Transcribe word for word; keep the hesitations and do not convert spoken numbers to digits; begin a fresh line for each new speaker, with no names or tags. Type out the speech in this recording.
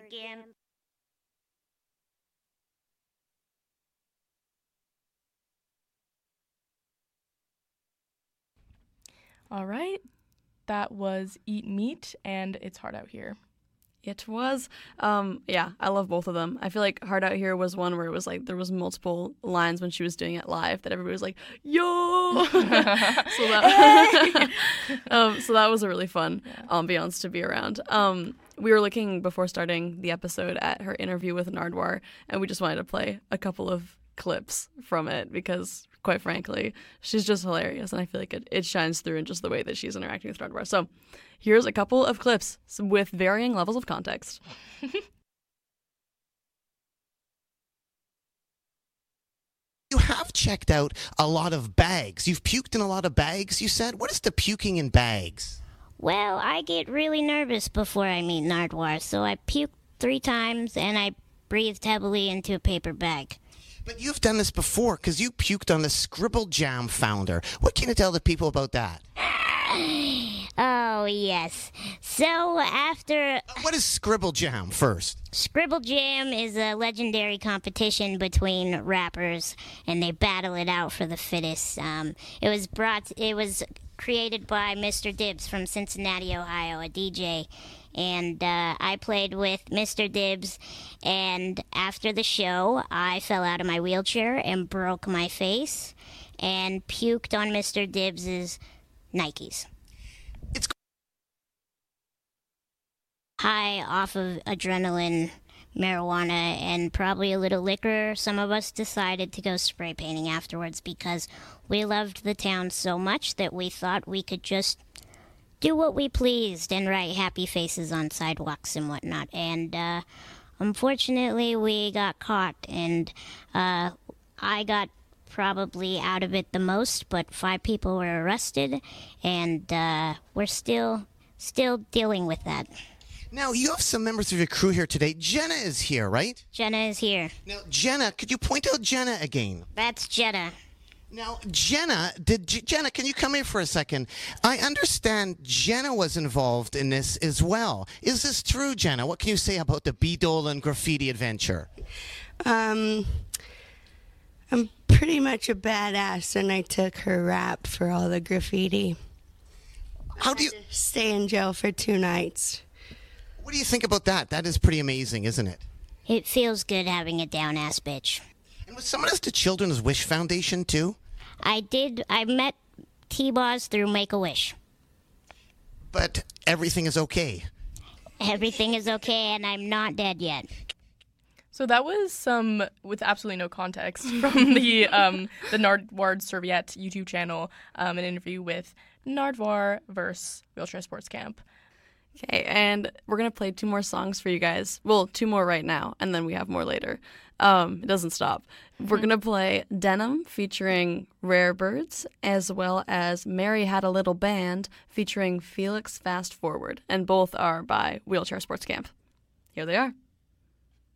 Camp.
All right. That was Eat Meat and It's Hard Out Here.
It was. Um, yeah, I love both of them. I feel like Hard Out Here was one where it was like there was multiple lines when she was doing it live that everybody was like, yo! so, that, um, so that was a really fun yeah. ambiance to be around. Um, we were looking before starting the episode at her interview with Nardwuar, and we just wanted to play a couple of clips from it because, quite frankly, she's just hilarious, and I feel like it, it shines through in just the way that she's interacting with Nardwuar. So here's a couple of clips with varying levels of context.
You have checked out a lot of bags. You've puked in a lot of bags, you said? What is the puking in bags?
Well, I get really nervous before I meet Nardwuar, so I puked three times and I breathed heavily into a paper bag.
But you've done this before because you puked on the Scribble Jam founder. What can you tell the people about that?
Oh, yes. So after...
Uh, what is Scribble Jam first?
Scribble Jam is a legendary competition between rappers, and they battle it out for the fittest. Um, it was brought... It was created by Mister Dibbs from Cincinnati, Ohio, a D J. And uh, I played with Mister Dibbs, and after the show, I fell out of my wheelchair and broke my face and puked on Mister Dibbs's Nikes.
It's
high off of adrenaline, marijuana, and probably a little liquor. Some of us decided to go spray painting afterwards because we loved the town so much that we thought we could just do what we pleased and write happy faces on sidewalks and whatnot. And uh, unfortunately, we got caught, and uh, I got probably out of it the most, but five people were arrested, and uh, we're still still dealing with that.
Now, you have some members of your crew here today. Jenna is here, right?
Jenna is here.
Now, Jenna, could you point out Jenna again?
That's Jenna.
Now, Jenna, did Jenna, can you come here for a second? I understand Jenna was involved in this as well. Is this true, Jenna? What can you say about the B-Dolan graffiti adventure?
Um, I'm pretty much a badass, and I took her rap for all the graffiti.
How do you
stay in jail for two nights?
What do you think about that? That is pretty amazing, isn't it?
It feels good having a down-ass bitch.
And was some of this the Children's Wish Foundation, too?
I did. I met T-Boz through Make-A-Wish.
But everything is okay.
Everything is okay, and I'm not dead yet.
So that was some, with absolutely no context, from the um, the Nardwuar Serviette YouTube channel, um, an interview with Nardwuar versus Wheelchair Sports Camp.
Okay, and we're going to play two more songs for you guys. Well, two more right now, and then we have more later. Um, it doesn't stop. Mm-hmm. We're going to play Denim featuring Rare Birds, as well as Mary Had a Little Band featuring Felix Fast Forward, and both are by Wheelchair Sports Camp. Here they are.